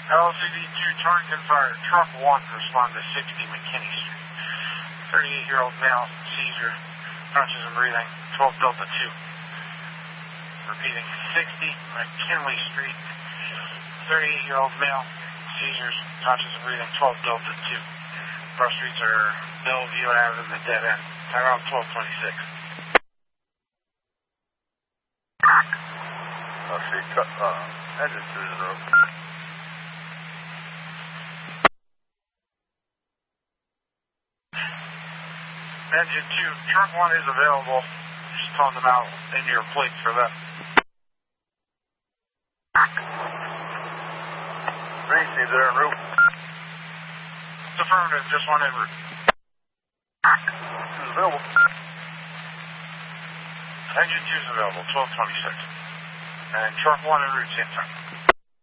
LCD-2, Torrington Fire, truck 1, respond to 60 McKinney Street. 38-year-old male, seizure, conscious and breathing, 12 Delta 2. Repeating, 60 McKinley Street. 38-year-old male, seizures, conscious and breathing, 12 Delta 2. Cross streets are Bellevue Avenue and the dead end. Around 1226. Engine 20. Engine 2, truck 1 is available. Just tone them out in your plate for that. Green seems there en route. It's affirmative, just one en route. Who's available? Engine 2 is available, 1226. And truck 1 en route, same time.